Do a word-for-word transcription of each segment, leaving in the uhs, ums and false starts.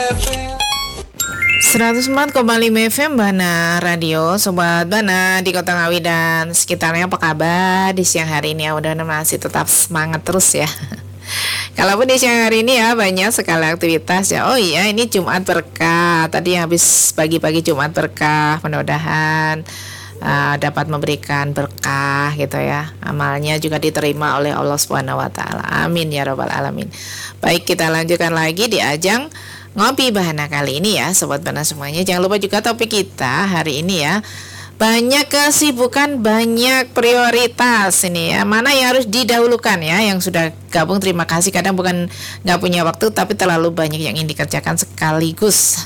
seratus empat koma lima F M Bana Radio, Sobat Bana di Kota Ngawi dan sekitarnya, apa kabar di siang hari ini ya? Udah masih tetap semangat terus ya. Kalaupun di siang hari ini ya banyak sekali aktivitas ya. Oh iya, ini Jumat berkah. Tadi habis pagi-pagi Jumat berkah, mudah-mudahan uh, dapat memberikan berkah gitu ya. Amalnya juga diterima oleh Allah Subhanahu wa taala. Amin ya rabbal alamin. Baik, kita lanjutkan lagi di ajang Ngopi Bahana kali ini ya, Sobat Bana semuanya. Jangan lupa juga topik kita hari ini ya, banyak kesibukan, banyak prioritas ini ya. Mana yang harus didahulukan ya? Yang sudah gabung terima kasih. Kadang bukan nggak punya waktu, tapi terlalu banyak yang ingin dikerjakan sekaligus.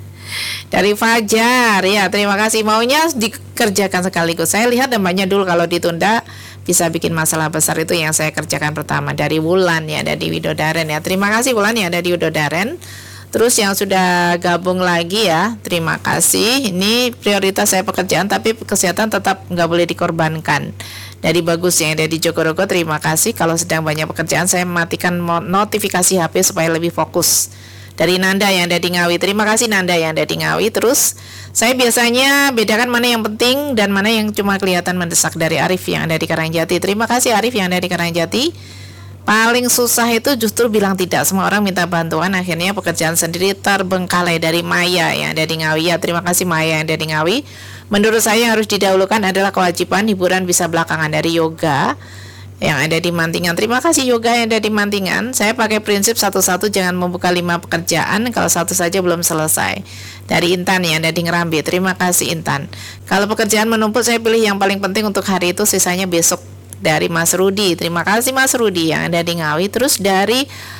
Dari Fajar ya, terima kasih, maunya dikerjakan sekaligus. Saya lihat namanya dulu kalau ditunda bisa bikin masalah besar, itu yang saya kerjakan pertama. Dari Wulan ya, dari Widodaren ya. Terima kasih Wulan ya, dari Widodaren. Terus yang sudah gabung lagi ya, terima kasih. Ini prioritas saya pekerjaan, tapi kesehatan tetap nggak boleh dikorbankan. Dari Bagus yang ada di Jogorogo, terima kasih. Kalau sedang banyak pekerjaan, saya matikan notifikasi H P supaya lebih fokus. Dari Nanda yang ada di Ngawi, terima kasih Nanda yang ada di Ngawi. Terus saya biasanya bedakan mana yang penting dan mana yang cuma kelihatan mendesak. Dari Arif yang ada di Karangjati, terima kasih Arif yang ada di Karangjati. Paling susah itu justru bilang tidak. Semua orang minta bantuan, akhirnya pekerjaan sendiri terbengkalai. Dari Maya yang ada di Ngawi ya, terima kasih Maya yang ada di Ngawi. Menurut saya yang harus didahulukan adalah kewajiban, hiburan bisa belakangan. Dari Yoga yang ada di Mantingan, terima kasih Yoga yang ada di Mantingan. Saya pakai prinsip satu-satu, jangan membuka lima pekerjaan kalau satu saja belum selesai. Dari Intan yang ada di Ngerambi, terima kasih Intan. Kalau pekerjaan menumpuk, saya pilih yang paling penting untuk hari itu, sisanya besok. Dari Mas Rudi, terima kasih Mas Rudi yang ada di Ngawi. Terus dari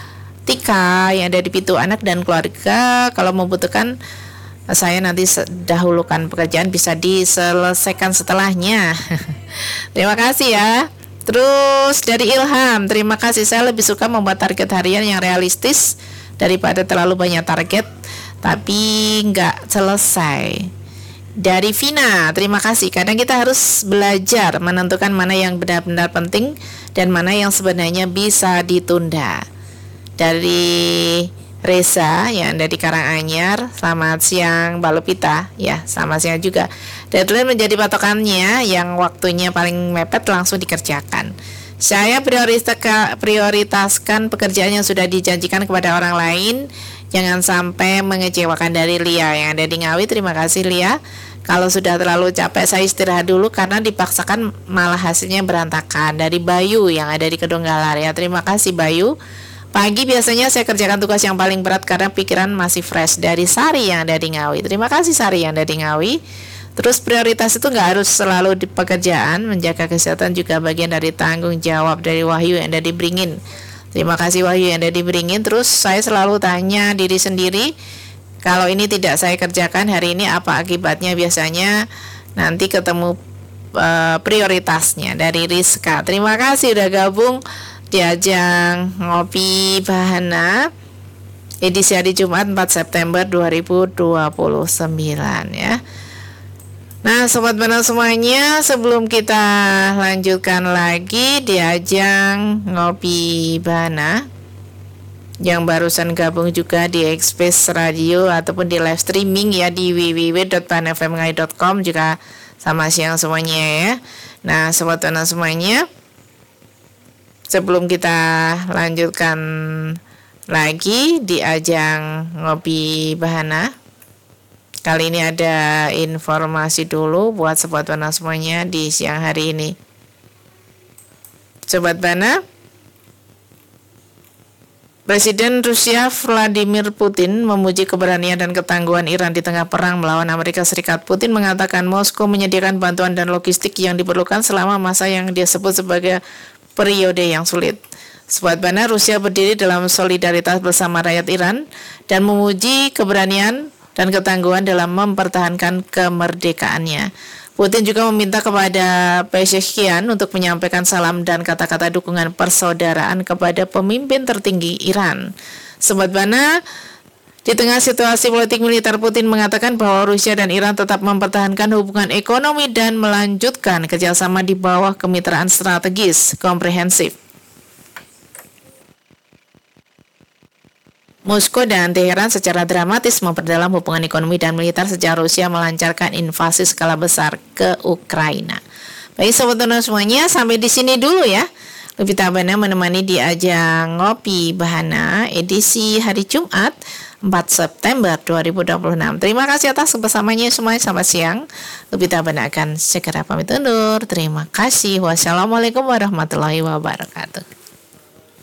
Tika yang ada di Pitu Anak dan Keluarga, kalau membutuhkan saya nanti dahulukan pekerjaan, bisa diselesaikan setelahnya. Terima kasih ya. Terus dari Ilham, terima kasih, saya lebih suka membuat target harian yang realistis daripada terlalu banyak target tapi nggak selesai. Dari Vina, terima kasih. Kadang kita harus belajar menentukan mana yang benar-benar penting dan mana yang sebenarnya bisa ditunda. Dari Reza yang ada di Karanganyar, selamat siang Mbak Lupita. Ya, selamat siang juga. Deadline menjadi patokannya, yang waktunya paling mepet langsung dikerjakan. Saya prioritaskan pekerjaan yang sudah dijanjikan kepada orang lain. Jangan sampai mengecewakan. Dari Lia yang ada di Ngawi, terima kasih Lia. Kalau sudah terlalu capek, saya istirahat dulu karena dipaksakan malah hasilnya berantakan. Dari Bayu yang ada di Kedunggalar ya, terima kasih Bayu. Pagi biasanya saya kerjakan tugas yang paling berat karena pikiran masih fresh. Dari Sari yang ada di Ngawi, terima kasih Sari yang ada di Ngawi. Terus prioritas itu nggak harus selalu di pekerjaan, menjaga kesehatan juga bagian dari tanggung jawab. Dari Wahyu yang ada di Beringin, terima kasih Wahyu yang ada di Beringin. Terus saya selalu tanya diri sendiri, kalau ini tidak saya kerjakan hari ini apa akibatnya? Biasanya nanti ketemu uh, prioritasnya. Dari Rizka, terima kasih udah gabung di ajang Ngopi Bahana edisi hari Jumat empat September dua ribu dua puluh sembilan ya. Nah Sobat Bana semuanya, sebelum kita lanjutkan lagi di ajang Ngopi Bana yang barusan gabung juga di Express Radio ataupun di live streaming ya di w w w dot ban f m ngai dot com juga sama siang semuanya ya. Nah Sobat Bana semuanya, sebelum kita lanjutkan lagi di ajang Ngopi Bahana, kali ini ada informasi dulu buat Sobat Bana semuanya di siang hari ini. Sobat Bana, Presiden Rusia Vladimir Putin memuji keberanian dan ketangguhan Iran di tengah perang melawan Amerika Serikat. Putin mengatakan Moskow menyediakan bantuan dan logistik yang diperlukan selama masa yang dia sebut sebagai periode yang sulit. Sobat Bana, Rusia berdiri dalam solidaritas bersama rakyat Iran dan memuji keberanian dan ketangguhan dalam mempertahankan kemerdekaannya. Putin juga meminta kepada Pezeshkian untuk menyampaikan salam dan kata-kata dukungan persaudaraan kepada pemimpin tertinggi Iran. Sobat Bana, di tengah situasi politik militer, Putin mengatakan bahwa Rusia dan Iran tetap mempertahankan hubungan ekonomi dan melanjutkan kerjasama di bawah kemitraan strategis komprehensif. Moskow dan Teheran secara dramatis memperdalam hubungan ekonomi dan militer sejak Rusia melancarkan invasi skala besar ke Ukraina. Baik sobat Dono semuanya, sampai di sini dulu ya. Lupita Bana menemani di ajang Ngopi Bahana edisi hari Jumat empat September dua ribu dua puluh enam. Terima kasih atas kebersamanya semuanya, selamat siang. Lupita Bana akan segera pamit undur. Terima kasih. Wassalamualaikum warahmatullahi wabarakatuh.